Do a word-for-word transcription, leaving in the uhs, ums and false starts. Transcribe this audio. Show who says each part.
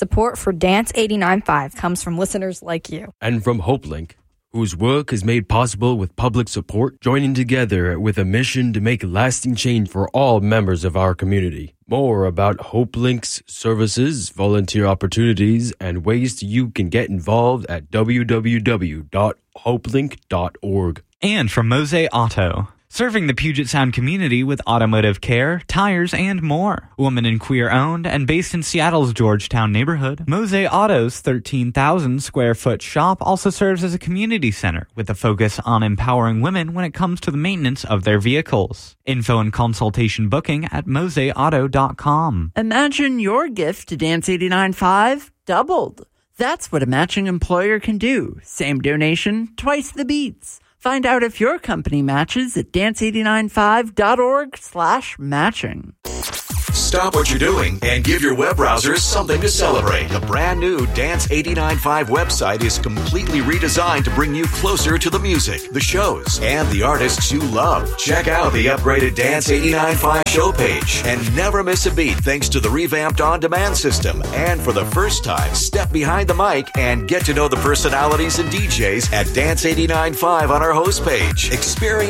Speaker 1: Support for Dance eighty-nine point five comes from listeners like you.
Speaker 2: And from HopeLink, whose work is made possible with public support, joining together with a mission to make lasting change for all members of our community. More about HopeLink's services, volunteer opportunities, and ways you can get involved at w w w dot hopelink dot org.
Speaker 3: And from Mose Auto, serving the Puget Sound community with automotive care, tires, and more. Woman and queer owned and based in Seattle's Georgetown neighborhood, Mose Auto's thirteen thousand square foot shop also serves as a community center with a focus on empowering women when it comes to the maintenance of their vehicles. Info and consultation booking at mose auto dot com.
Speaker 4: Imagine your gift to Dance eighty-nine point five doubled. That's what a matching employer can do. Same donation, twice the beats. Find out if your company matches at dance eight nine five dot org slash matching.
Speaker 5: Stop what you're doing and give your web browser something to celebrate. The brand new Dance eighty-nine point five website is completely redesigned to bring you closer to the music, the shows, and the artists you love. Check out the upgraded Dance eighty-nine point five show page and never miss a beat thanks to the revamped on-demand system. And for the first time, step behind the mic and get to know the personalities and D Js at Dance eighty-nine point five on our host page. Experience